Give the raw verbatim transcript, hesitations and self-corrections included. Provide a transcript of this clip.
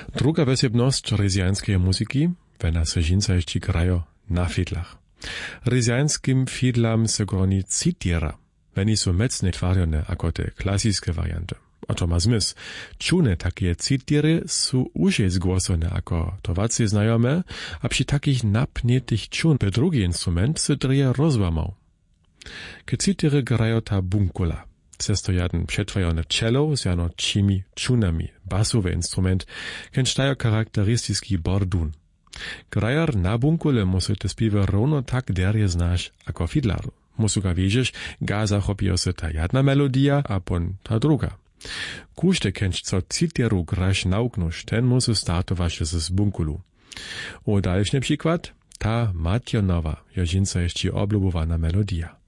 Druga wesebność rezjańskiej muzyki, wena se žinca ještě grajo na fidlach. Rezjańskim fidlam se groni citiera, weni su mecne twarjone ako te klasiske variante. A to ma zmysł. Čune takie citiery su uže zgłosone ako towacy znajome, a przy takich napnietych čun pe drugi instrument se dreje rozłamał. Ke citiery grajo ta bunkula. Cesto jeden przetwajone cello z jano čimi čunami, basowy instrument, ken stajo charakteristiski bordun. Grajar na bunkule musu te spiwe rovno tak derje znaš ako fidlaru. Musu ga wiedzieć, ga zachopio se ta jedna melodia, a pon ta druga. Kušte kenč co citieru graš nauknuš, ten musu startować z bunkulu. O dalszny przykład, ta Matjonowa, jo žinca jeszcze oblubowana melodia.